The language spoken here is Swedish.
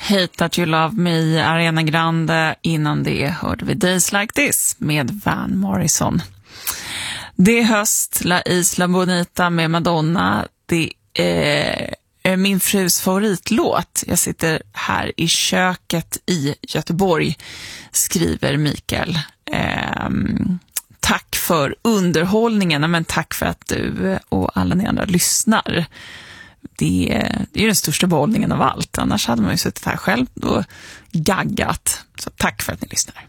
Hate That You Love Me, Ariana Grande. Innan det hörde vi Days Like This med Van Morrison. Det är höst, La Isla Bonita med Madonna. Det är min frus favoritlåt. Jag sitter här i köket i Göteborg, skriver Mikael. Tack för underhållningen, men tack för att du och alla ni andra lyssnar. Det är ju den största behållningen av allt. Annars hade man ju suttit här själv och gaggat. Så tack för att ni lyssnar.